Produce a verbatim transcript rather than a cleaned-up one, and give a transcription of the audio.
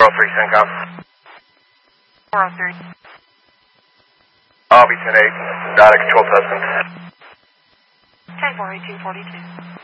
oh three, CENTCOM. four oh three. I'll be ten eight. Data control testing. ten four eighteen forty-two.